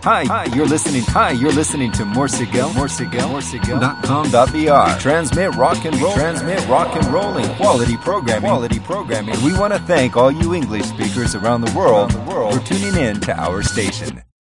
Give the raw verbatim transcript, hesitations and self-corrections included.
Hi, hi, you're listening. Hi, you're listening to Morsigel, Morsigel, Morsigel dot com dot b r. Transmit rock and roll, transmit rock and rolling, quality programming, quality programming. And we want to thank all you English speakers around the world, around the world for tuning in to our station.